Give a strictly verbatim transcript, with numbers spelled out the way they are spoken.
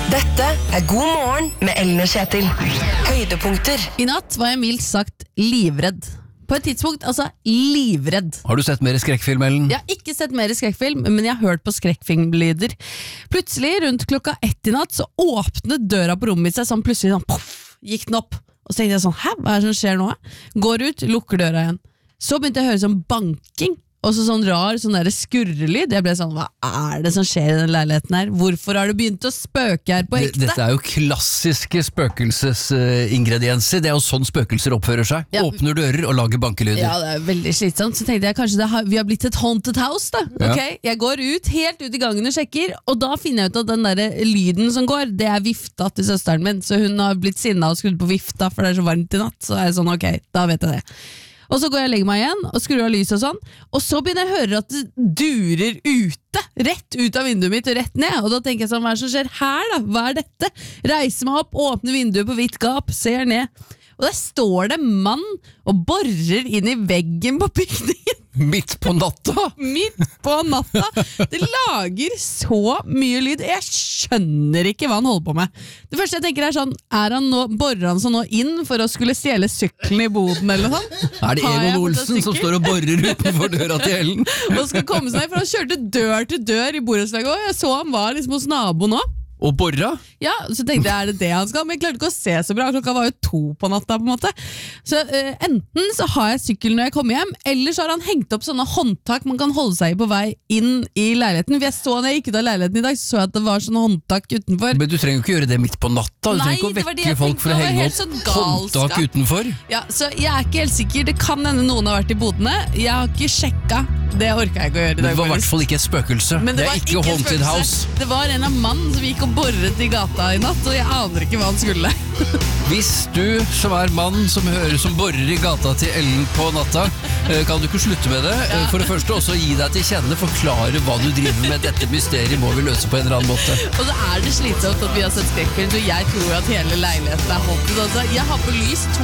Dette er God morgen med Ellen og Kjetil. Høydepunkter. I natt var jeg mildt sagt livredd. På et tidspunkt, altså livredd. Har du sett mer skrekkfilm, Ellen? Jeg har ikke sett mer skrekkfilm, men jeg har hørt på skrekkfilmlyder. Plutselig, rundt klokka ett i natt, så åpnet døra på rommet mitt seg, sånn plutselig sånn, puff, gikk den opp. Og så tenkte jeg sånn, hæ, hva er det som skjer nå? Går ut, lukker døra igjen. Så begynte jeg å høre sånn banking, og så sånn rar, sånn der skurrelyd. Jeg ble sånn, hva er det som skjer i den leiligheten her? Hvorfor har du begynt å spøke her på ekte? Dette er jo klassiske spøkelsesingredienser. Det er jo sånn spøkelser oppfører seg. Ja. Åpner dører og lager bankelyder. Ja, det er veldig slitsomt. Så tenkte jeg kanskje det har, vi har blitt et haunted house da. Ja. Ok, jeg går ut, helt ut i gangen og sjekker, og da finner jeg ut at den der lyden som går, det er vifta til søsteren min. Så hun har blitt sinna og skrudd på vifta, for det er så varmt i natt. Så er jeg sånn, ok, da vet jeg det. Og så går jeg og legger meg igjen og skrur av lys og sånn, og så begynner jeg å høre at det durer ute, rett ut av vinduet mitt og rett ned, og da tenker jeg sånn, hva er det som skjer her da? Hva er dette? Reiser meg opp, åpner vinduet på vidt gap, ser ned, og der står det en mann og borer inn i veggen på bygningen. Midt på natta? Midt på natta. Det lager så mye lyd. Jeg skjønner ikke hva han holder på med. Det første jeg tenker er sånn, er han nå, borer han seg nå inn for å skulle stjele sykkelen i boden eller noe sånt? Er det Har jeg Egon fått en Olsen som sykkel? står og borer utenfor døra til Ellen? Og skal komme seg, for han kjørte dør til dør i borettslaget, og jeg så han var liksom hos naboen nå. Og borra? Ja, så tenkte jeg, er det det han skal? Men jeg klarte ikke å se så bra, klokka var jo to på natta på en måte. Så uh, enten så har jeg sykkel når jeg kommer hjem, eller så har han hengt opp sånne håndtak man kan holde seg i på vei inn i leiligheten. For jeg så når jeg gikk ut av leiligheten i dag, så så jeg at det var sånne håndtak utenfor. Men du trenger jo ikke gjøre det midt på natta. Du Nei, trenger ikke å det var det vekke jeg folk for å tenkte, det var henge helt opp sånn galskap. håndtak utenfor. Ja, så jeg er ikke helt sikker, det kan hende noen har vært i bodene. Jeg har ikke sjekka, det orker jeg ikke å gjøre i Det dag. var i morges. hvert fall ikke et spøkelse. Men Det var er ikke en Haunted spøkelse. House. Det var en av mann som gikk og borret i gata i natt, og jeg aner ikke hva han skulle. Hvis du som er mann som hører som borer i gata til Ellen på natta, eh, kan du ikke slutte med det. Eh, For det første også gi deg til kjenne, forklare hva du driver med. Dette mysteriet må vi løse på en eller annen måte. Og så er det slitsomt at vi har sett skrekkfilm, så jeg tror at hele leiligheten er haunted. Altså, jeg har på lys to